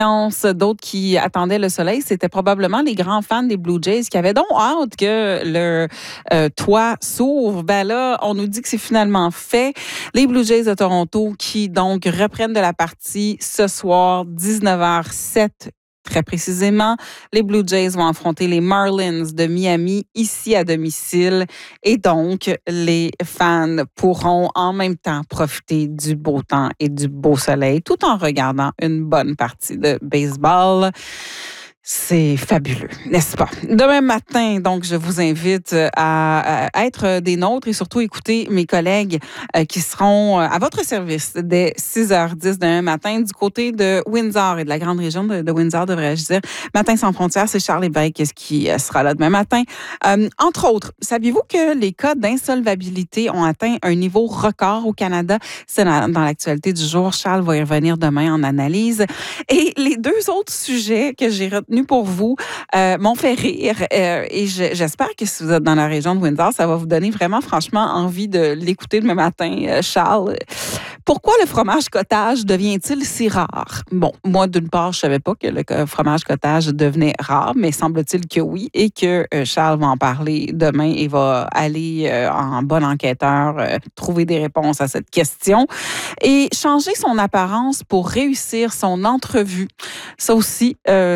d'autres qui attendaient le soleil, c'était probablement les grands fans des Blue Jays qui avaient donc hâte que le toit s'ouvre. Ben là, on nous dit que c'est finalement fait. Les Blue Jays de Toronto qui donc reprennent de la partie ce soir, 19h07. Très précisément, les Blue Jays vont affronter les Marlins de Miami ici à domicile et donc les fans pourront en même temps profiter du beau temps et du beau soleil tout en regardant une bonne partie de baseball. C'est fabuleux, n'est-ce pas? Demain matin, donc, je vous invite à être des nôtres et surtout écouter mes collègues qui seront à votre service dès 6h10 demain matin du côté de Windsor et de la grande région de Windsor, devrais-je dire. Matin sans frontières, c'est Charles Lévesque qui sera là demain matin. Entre autres, saviez-vous que les cas d'insolvabilité ont atteint un niveau record au Canada? C'est dans l'actualité du jour. Charles va y revenir demain en analyse. Et les deux autres sujets que j'ai retenus pour vous m'ont fait rire et j'espère que si vous êtes dans la région de Windsor, ça va vous donner vraiment franchement envie de l'écouter demain matin, Charles. Pourquoi le fromage cottage devient-il si rare? Bon, moi, d'une part, je savais pas que le fromage cottage devenait rare, mais semble-t-il que oui et que Charles va en parler demain et va aller en bon enquêteur trouver des réponses à cette question. Et changer son apparence pour réussir son entrevue. Ça aussi,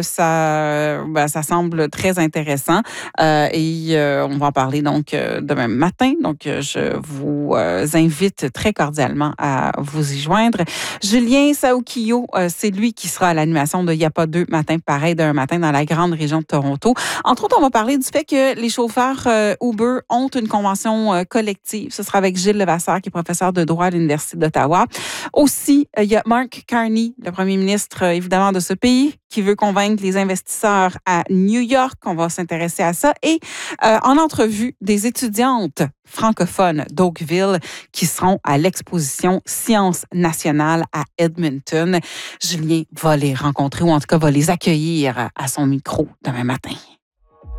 ça semble très intéressant et on va en parler donc demain matin. Donc, je vous invite très cordialement à vous y joindre. Julien Saoukio, c'est lui qui sera à l'animation de Y'a pas deux matins pareil d'un matin dans la grande région de Toronto. Entre autres, on va parler du fait que les chauffeurs Uber ont une convention collective. Ce sera avec Gilles Levasseur, qui est professeur de droit à l'Université d'Ottawa. Aussi, il y a Mark Carney, le premier ministre, évidemment, de ce pays, qui veut convaincre les investisseurs à New York. On va s'intéresser à ça. Et en entrevue, des étudiantes francophones d'Oakville qui seront à l'exposition Sciences nationales à Edmonton. Julien va les rencontrer ou en tout cas va les accueillir à son micro demain matin.